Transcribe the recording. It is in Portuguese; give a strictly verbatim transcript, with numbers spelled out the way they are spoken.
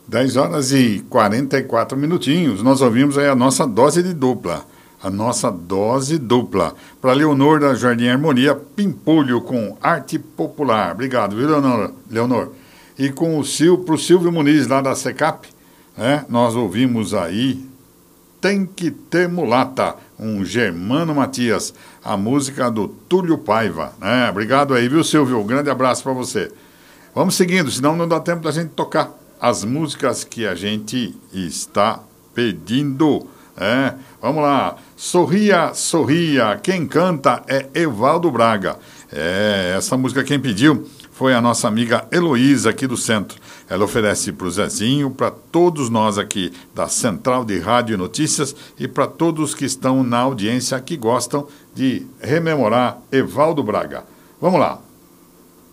dez horas e quarenta e quatro minutinhos, nós ouvimos aí a nossa dose de dupla. A nossa dose dupla. Para Leonor da Jardim Harmonia, Pimpolho com Arte Popular. Obrigado, viu, Leonor? Leonor. E com o Sil, pro Silvio Muniz, lá da SECAP, né, nós ouvimos aí Tem Que Ter Mulata, um Germano Matias, a música do Túlio Paiva. Né? Obrigado aí, viu, Silvio? Um grande abraço para você. Vamos seguindo, senão não dá tempo da gente tocar as músicas que a gente está pedindo. É, vamos lá. Sorria, sorria. Quem canta é Evaldo Braga. É, essa música quem pediu foi a nossa amiga Heloísa aqui do centro. Ela oferece para o Zezinho, para todos nós aqui da Central de Rádio e Notícias e para todos que estão na audiência que gostam de rememorar Evaldo Braga. Vamos lá.